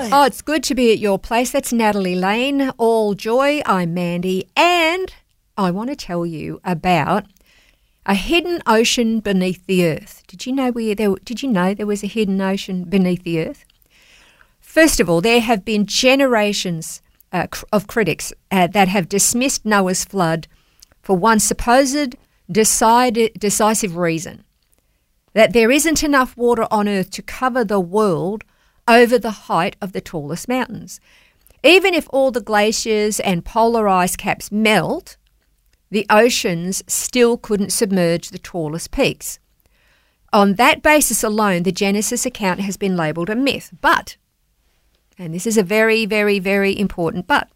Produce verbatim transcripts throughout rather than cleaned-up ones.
joy. Oh, it's good to be at your place. That's Natalie Lane. All joy. I'm Mandy. And I want to tell you about a hidden ocean beneath the earth. Did you know we there? Did you know there was a hidden ocean beneath the earth? First of all, there have been generations uh, cr- of critics uh, that have dismissed Noah's flood for one supposed decide- decisive reason, that there isn't enough water on earth to cover the world over the height of the tallest mountains. Even if all the glaciers and polar ice caps melt, the oceans still couldn't submerge the tallest peaks. On that basis alone, the Genesis account has been labelled a myth. But, and this is a very, very, very important but,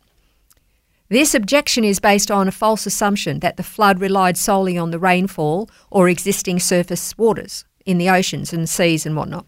this objection is based on a false assumption that the flood relied solely on the rainfall or existing surface waters in the oceans and seas and whatnot.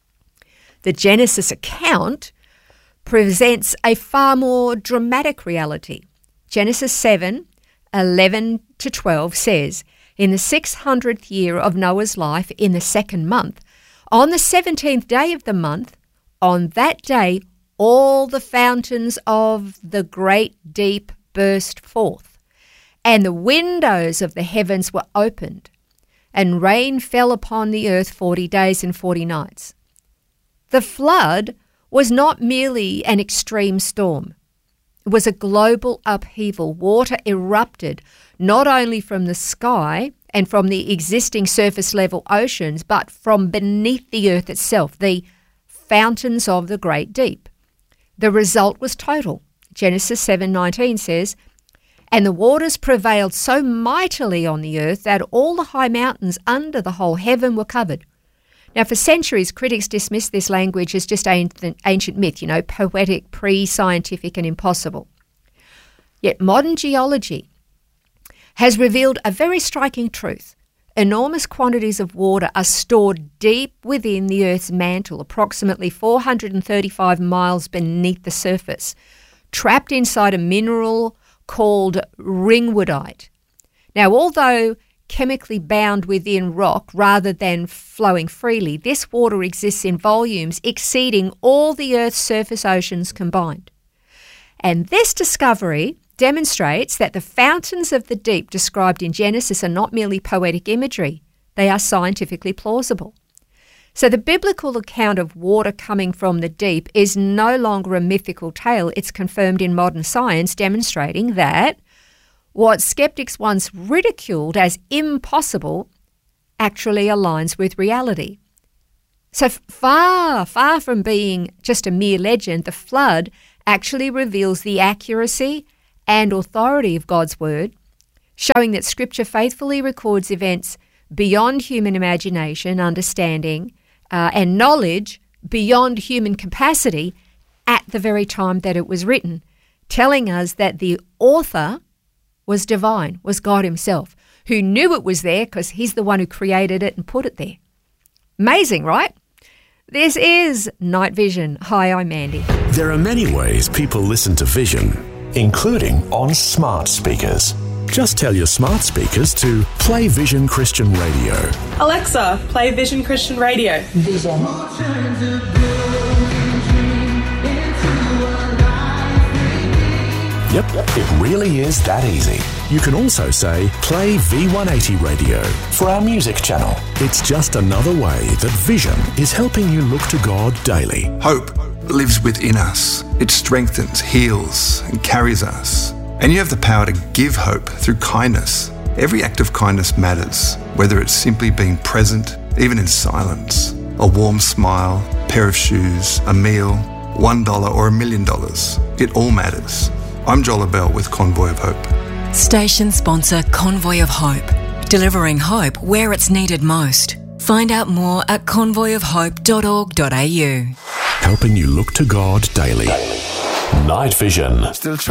The Genesis account presents a far more dramatic reality. Genesis seven, eleven to twelve says, in the six hundredth year of Noah's life, in the second month, on the seventeenth day of the month, on that day, all the fountains of the great deep burst forth, and the windows of the heavens were opened, and rain fell upon the earth forty days and forty nights. The flood was not merely an extreme storm. It was a global upheaval. Water erupted not only from the sky and from the existing surface level oceans, but from beneath the earth itself, the fountains of the great deep. The result was total. Genesis seven nineteen says, and the waters prevailed so mightily on the earth that all the high mountains under the whole heaven were covered. Now, for centuries, critics dismissed this language as just ancient, ancient myth, you know, poetic, pre-scientific and impossible. Yet modern geology has revealed a very striking truth. Enormous quantities of water are stored deep within the Earth's mantle, approximately four hundred thirty-five miles beneath the surface, trapped inside a mineral called ringwoodite. Now, although chemically bound within rock rather than flowing freely, this water exists in volumes exceeding all the Earth's surface oceans combined. And this discovery demonstrates that the fountains of the deep described in Genesis are not merely poetic imagery, they are scientifically plausible. So the biblical account of water coming from the deep is no longer a mythical tale. It's confirmed in modern science, demonstrating that what skeptics once ridiculed as impossible actually aligns with reality. So far, far from being just a mere legend, the flood actually reveals the accuracy and authority of God's word, showing that Scripture faithfully records events beyond human imagination, understanding, uh, and knowledge beyond human capacity at the very time that it was written, telling us that the author was divine, was God himself, who knew it was there because he's the one who created it and put it there. Amazing, right? This is Night Vision. Hi, I'm Mandy. There are many ways people listen to Vision, including on smart speakers. Just tell your smart speakers to play Vision Christian Radio. Alexa, play Vision Christian Radio. Vision. Yep, it really is that easy. You can also say, play V one eighty Radio for our music channel. It's just another way that Vision is helping you look to God daily. Hope lives within us. It strengthens, heals, and carries us. And you have the power to give hope through kindness. Every act of kindness matters, whether it's simply being present, even in silence. A warm smile, a pair of shoes, a meal, one dollar or a million dollars. It all matters. I'm Joel Abell with Convoy of Hope. Station sponsor Convoy of Hope, delivering hope where it's needed most. Find out more at convoy of hope dot org dot a u. Helping you look to God daily. Night Vision. Still